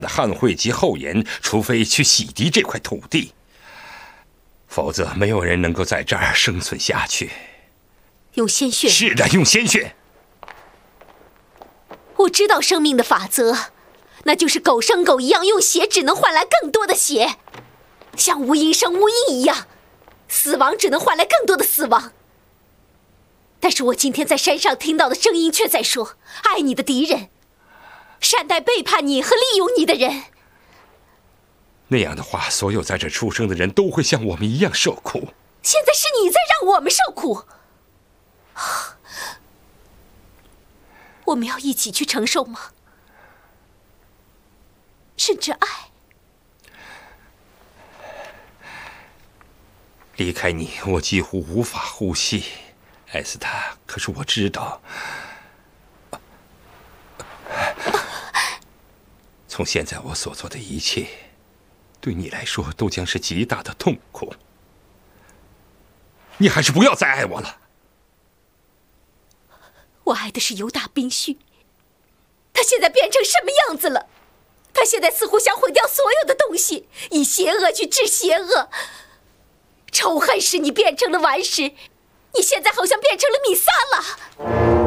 汉惠及后延，除非去洗涤这块土地，否则没有人能够在这儿生存下去。 用鲜血？ 是的，用鲜血。 我知道生命的法则，那就是狗生狗一样，用血只能换来更多的血，像无因生无因一样，死亡只能换来更多的死亡。但是我今天在山上听到的声音却在说，爱你的敌人善待背叛你和利用你的人。 那样的话，所有在这出生的人都会像我们一样受苦。 现在是你在让我们受苦，我们要一起去承受吗？甚至爱？ 离开你，我几乎无法呼吸，艾斯塔。可是我知道，从现在我所做的一切，对你来说都将是极大的痛苦。你还是不要再爱我了。 我爱的是犹大宾须，他现在变成什么样子了？他现在似乎想毁掉所有的东西，以邪恶去治邪恶。仇恨使你变成了顽石，你现在好像变成了米萨拉。